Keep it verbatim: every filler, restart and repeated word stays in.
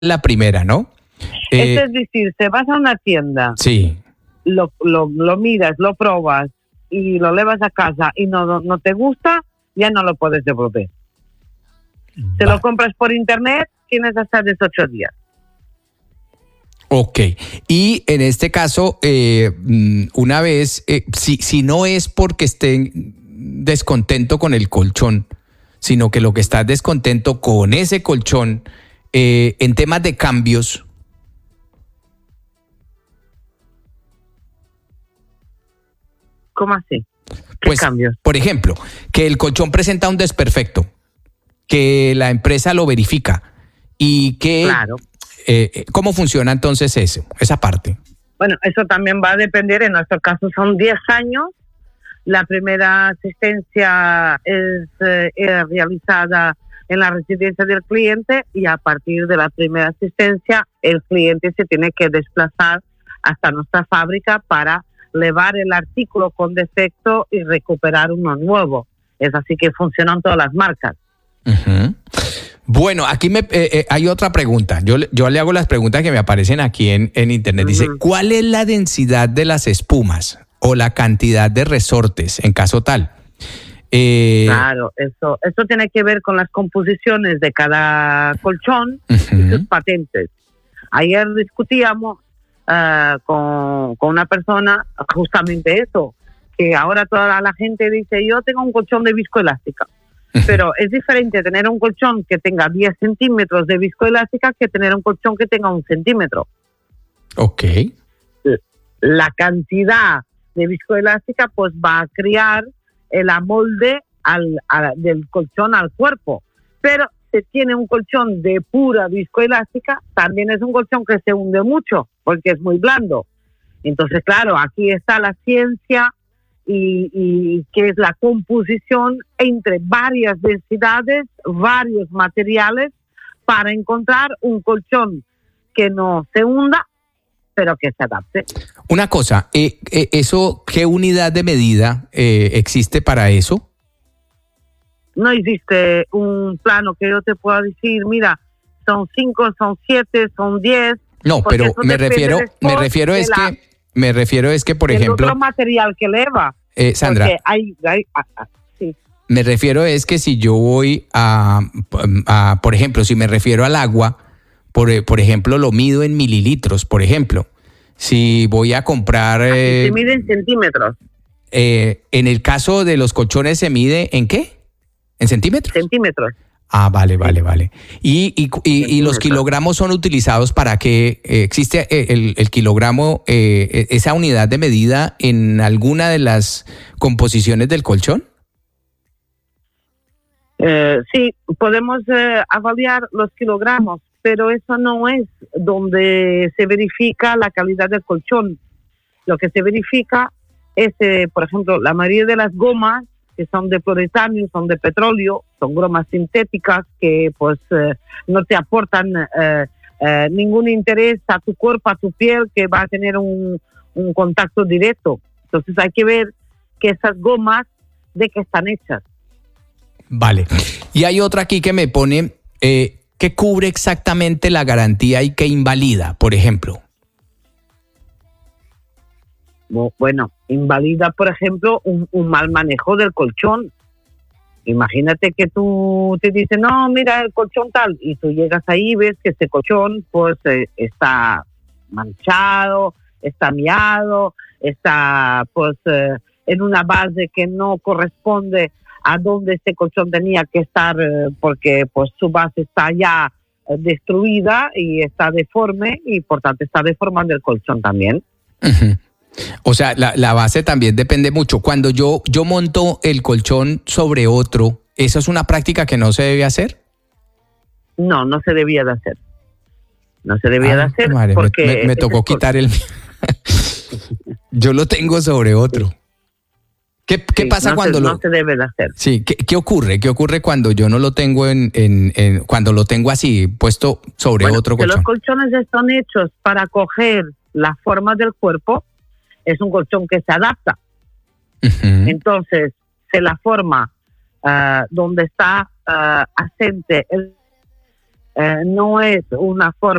la primera, ¿no? Eh, es decir, te vas a una tienda, sí. lo, lo, lo miras, lo probas y lo llevas a casa y no, no, no te gusta, ya no lo puedes devolver. Va. Te lo compras por internet, tienes hasta dieciocho días. Ok, y en este caso, eh, una vez, eh, si, si no es porque estén descontento con el colchón, sino que lo que estás descontento con ese colchón, eh, en temas de cambios. ¿Cómo así? ¿Qué pues, cambios? Por ejemplo, que el colchón presenta un desperfecto, que la empresa lo verifica y que... Claro. Eh, ¿Cómo funciona entonces eso, esa parte? Bueno, eso también va a depender. En nuestro caso son diez años. La primera asistencia es, eh, es realizada en la residencia del cliente y a partir de la primera asistencia el cliente se tiene que desplazar hasta nuestra fábrica para llevar el artículo con defecto y recuperar uno nuevo. Es así que funcionan todas las marcas. Uh-huh. Bueno, aquí me, eh, eh, hay otra pregunta. Yo, yo le hago las preguntas que me aparecen aquí en, en internet. Dice, uh-huh. ¿Cuál es la densidad de las espumas o la cantidad de resortes en caso tal? Eh, claro, eso, eso tiene que ver con las composiciones de cada colchón uh-huh. y sus patentes. Ayer discutíamos uh, con, con una persona justamente eso, que ahora toda la gente dice, yo tengo un colchón de viscoelástica. Pero es diferente tener un colchón que tenga diez centímetros de viscoelástica que tener un colchón que tenga un centímetro. Ok. La cantidad de viscoelástica pues va a crear el amolde al, al, del colchón al cuerpo. Pero si tiene un colchón de pura viscoelástica, también es un colchón que se hunde mucho porque es muy blando. Entonces, claro, aquí está la ciencia Y, y que es la composición entre varias densidades, varios materiales para encontrar un colchón que no se hunda, pero que se adapte. Una cosa, eh, eh, eso, ¿qué unidad de medida eh, existe para eso? No existe un plano que yo te pueda decir, mira, son cinco, son siete, son diez. No, pero me refiero, me refiero es que, me refiero es que, por el ejemplo, otro material que eleva. Eh, Sandra, hay, hay, ah, ah, sí. me refiero es que si yo voy a, a, por ejemplo, si me refiero al agua, por, por ejemplo, lo mido en mililitros, por ejemplo. Si voy a comprar... Eh, se mide en centímetros. Eh, en el caso de los colchones, ¿se mide en qué? ¿En centímetros? Centímetros. Ah, vale, vale, vale. ¿Y, y, y, y los kilogramos son utilizados para que eh, existe el, el kilogramo, eh, esa unidad de medida en alguna de las composiciones del colchón? Eh, sí, podemos eh, avaliar los kilogramos, pero eso no es donde se verifica la calidad del colchón. Lo que se verifica es, eh, por ejemplo, la mayoría de las gomas que son de poliuretano, son de petróleo, son gomas sintéticas que pues eh, no te aportan eh, eh, ningún interés a tu cuerpo, a tu piel, que va a tener un, un contacto directo. Entonces hay que ver que esas gomas de qué están hechas. Vale. Y hay otra aquí que me pone, eh, ¿qué cubre exactamente la garantía y qué invalida, por ejemplo? Bueno, invalida, por ejemplo, un, un mal manejo del colchón. Imagínate que tú te dices, no, mira el colchón tal, y tú llegas ahí y ves que ese colchón pues eh, está manchado, está miado, está pues eh, en una base que no corresponde a donde ese colchón tenía que estar, eh, porque pues su base está ya eh, destruida y está deforme y por tanto está deformando el colchón también. Uh-huh. O sea, la, la base también depende mucho. Cuando yo, yo monto el colchón sobre otro, ¿eso es una práctica que no se debe hacer? No, no se debía de hacer. No se debía ah, de hacer madre, porque... Me, me, me tocó quitar el... Yo lo tengo sobre otro. ¿Qué, qué sí, pasa no cuando se, lo...? No se debe de hacer. Sí, ¿qué, qué ocurre? ¿Qué ocurre cuando yo no lo tengo en... en, en cuando lo tengo así, puesto sobre bueno, otro que colchón? Los colchones están hechos para coger la forma del cuerpo. Es un colchón que se adapta. Uh-huh. Entonces, se la forma uh, donde está uh, asente el, eh, no es una forma